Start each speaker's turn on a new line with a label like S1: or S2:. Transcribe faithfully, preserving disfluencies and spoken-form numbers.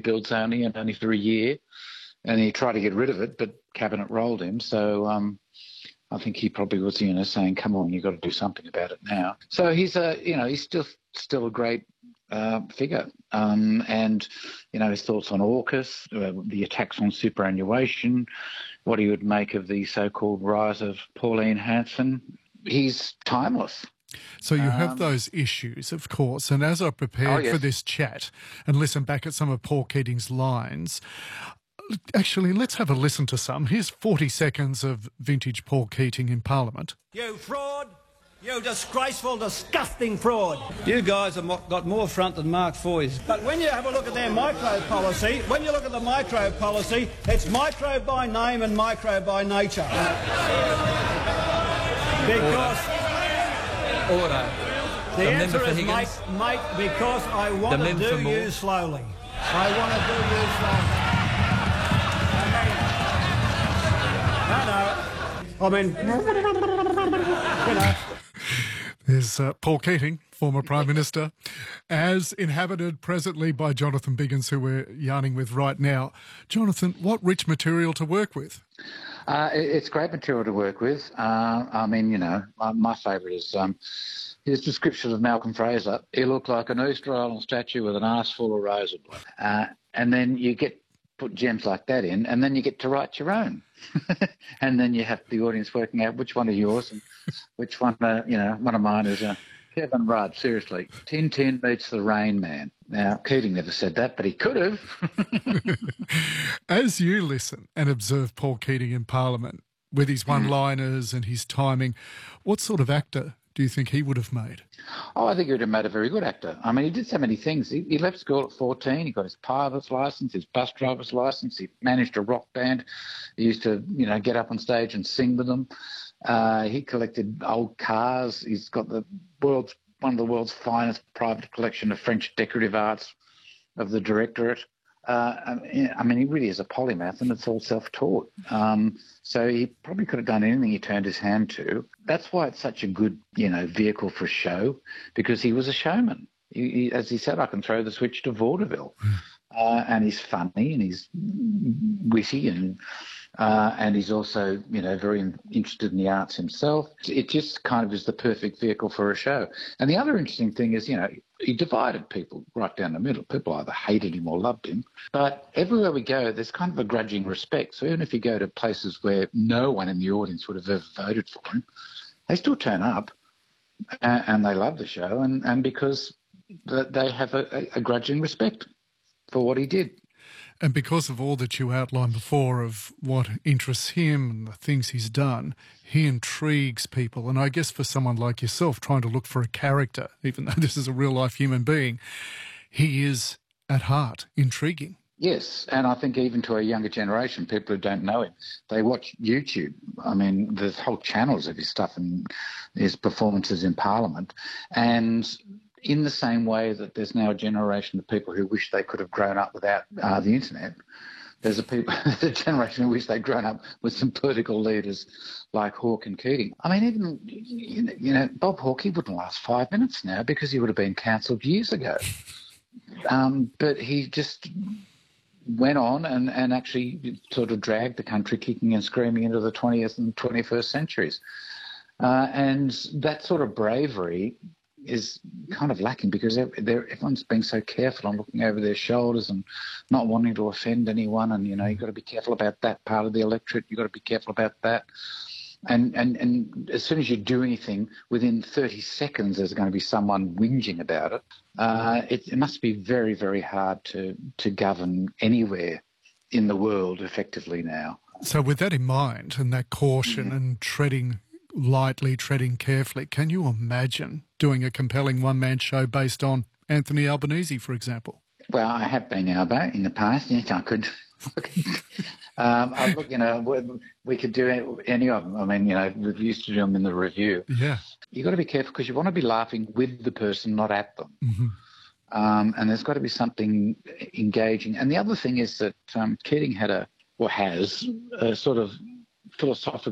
S1: Bills only and only for a year. And he tried to get rid of it, but Cabinet rolled him. So um, I think he probably was, you know, saying, come on, you've got to do something about it now. So he's a, you know, he's still still a great uh, figure. Um, and, you know, his thoughts on AUKUS, uh, the attacks on superannuation, what he would make of the so-called rise of Pauline Hanson. He's timeless.
S2: So you have
S1: um,
S2: those issues, of course, and as I prepared
S1: oh, yes.
S2: for this chat and listened back at some of Paul Keating's lines, actually, let's have a listen to some. Here's forty seconds of vintage Paul Keating in Parliament.
S3: You fraud! You disgraceful, disgusting fraud! You guys have got more front than Mark Foy's. But when you have a look at their micro policy, when you look at the micro policy, it's micro by name and micro by nature. Because...
S4: Order.
S3: The, the answer is, mate, mate, because I want to do you slowly. I want to do you slowly. I mean, no, no. I mean, you know.
S2: There's uh, Paul Keating, former Prime Minister, as inhabited presently by Jonathan Biggins, who we're yarning with right now. Jonathan, what rich material to work with?
S1: Uh, it's great material to work with. Uh, I mean, you know, my, my favourite is um, his description of Malcolm Fraser. He looked like an Easter Island statue with an arse full of roses. Uh, and then you get put gems like that in, and then you get to write your own. And then you have the audience working out which one are yours and which one, uh, you know, one of mine is uh, Kevin Rudd, seriously. Tintin meets the Rain Man. Now, Keating never said that, but he could have.
S2: As you listen and observe Paul Keating in Parliament with his one-liners and his timing, what sort of actor do you think he would have made?
S1: Oh, I think he would have made a very good actor. I mean, he did so many things. He, he left school at fourteen. He got his pilot's licence, his bus driver's licence. He managed a rock band. He used to, you know, get up on stage and sing with them. Uh, he collected old cars. He's got the world's one of the world's finest private collection of French decorative arts of the Directorate. Uh, I mean, he really is a polymath, and it's all self-taught. Um, so he probably could have done anything he turned his hand to. That's why it's such a good, you know, vehicle for show, because he was a showman. He, he, as he said, I can throw the switch to vaudeville. Uh, and he's funny and he's witty and uh, and he's also, you know, very interested in the arts himself. It just kind of is the perfect vehicle for a show. And the other interesting thing is, you know, he divided people right down the middle. People either hated him or loved him. But everywhere we go, there's kind of a grudging respect. So even if you go to places where no one in the audience would have ever voted for him, they still turn up and, and they love the show, and, and because they have a, a grudging respect for what he did.
S2: And because of all that you outlined before of what interests him and the things he's done, he intrigues people. And I guess for someone like yourself trying to look for a character, even though this is a real-life human being, he is at heart intriguing.
S1: Yes, and I think even to a younger generation, people who don't know him, they watch YouTube. I mean, there's whole channels of his stuff and his performances in Parliament. And in the same way that there's now a generation of people who wish they could have grown up without uh, the internet, there's a, people, a generation who wish they'd grown up with some political leaders like Hawke and Keating. I mean, even, you know, Bob Hawke, he wouldn't last five minutes now because he would have been cancelled years ago. Um, but he just went on and, and actually sort of dragged the country kicking and screaming into the twentieth and twenty-first centuries. Uh, and that sort of bravery is kind of lacking because everyone's being so careful and looking over their shoulders and not wanting to offend anyone. And, you know, you've got to be careful about that part of the electorate. You've got to be careful about that. And, and, and as soon as you do anything, within thirty seconds, there's going to be someone whinging about it. Uh, it, it must be very, very hard to, to govern anywhere in the world effectively now.
S2: So with that in mind and that caution mm-hmm. and treading lightly, treading carefully, can you imagine doing a compelling one-man show based on Anthony Albanese, for example?
S1: Well, I have been Albo in the past. Yes, I could. um, I look, you know, we, we could do any of them. I mean, you know, we used to do them in the review.
S2: Yeah.
S1: You've got to be careful because you want to be laughing with the person, not at them.
S2: Mm-hmm.
S1: Um, and there's got to be something engaging. And the other thing is that um, Keating had a, or has, a sort of philosophical